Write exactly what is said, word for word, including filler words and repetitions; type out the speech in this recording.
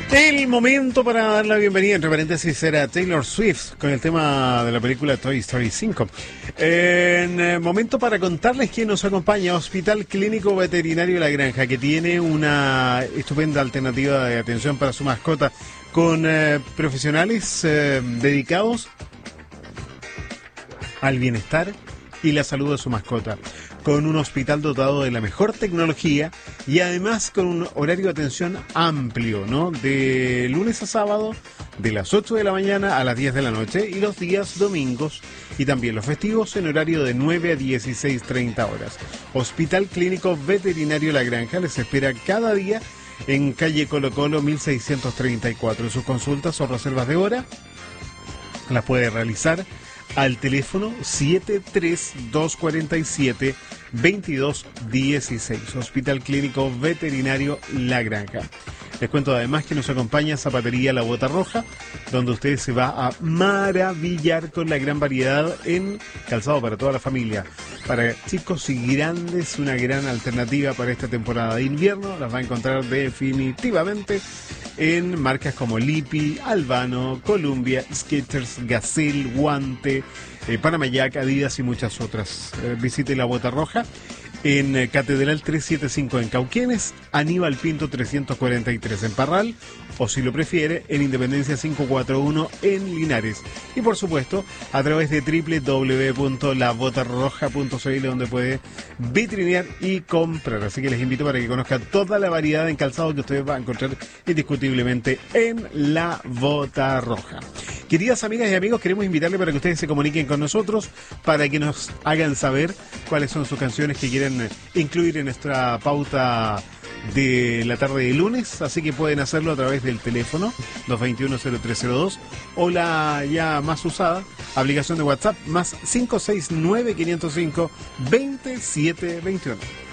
El momento para dar la bienvenida, entre paréntesis, era Taylor Swift con el tema de la película Toy Story cinco. En eh, momento para contarles quién nos acompaña. Hospital Clínico Veterinario La Granja, que tiene una estupenda alternativa de atención para su mascota con eh, profesionales eh, dedicados al bienestar y la salud de su mascota, con un hospital dotado de la mejor tecnología y además con un horario de atención amplio, ¿no? De lunes a sábado, de las ocho de la mañana a las diez de la noche, y los días domingos y también los festivos en horario de nueve a dieciséis treinta horas. Hospital Clínico Veterinario La Granja les espera cada día en calle Colo Colo mil seiscientos treinta y cuatro. Sus consultas o reservas de hora las puede realizar al teléfono siete tres dos cuatro siete dos dos uno seis. Hospital Clínico Veterinario La Granja. Les cuento además que nos acompaña Zapatería La Bota Roja, donde usted se va a maravillar con la gran variedad en calzado para toda la familia. Para chicos y grandes, una gran alternativa para esta temporada de invierno. Las va a encontrar definitivamente en marcas como Lippi, Albano, Columbia, Skechers, Gazelle, Guante, eh, Panama Jack, Adidas y muchas otras. Eh, visite La Bota Roja en eh, Catedral trescientos setenta y cinco en Cauquenes, Aníbal Pinto trescientos cuarenta y tres en Parral, o si lo prefiere, en Independencia quinientos cuarenta y uno en Linares. Y por supuesto, a través de doble u doble u doble u punto la bota roja punto c l, donde puede vitrinear y comprar. Así que les invito para que conozcan toda la variedad en calzado que ustedes van a encontrar indiscutiblemente en La Bota Roja. Queridas amigas y amigos, queremos invitarles para que ustedes se comuniquen con nosotros, para que nos hagan saber cuáles son sus canciones que quieren incluir en nuestra pauta de la tarde de lunes, así que pueden hacerlo a través del teléfono dos dos uno cero tres cero dos o la ya más usada aplicación de WhatsApp más cinco seis nueve cinco cero cinco dos siete dos uno.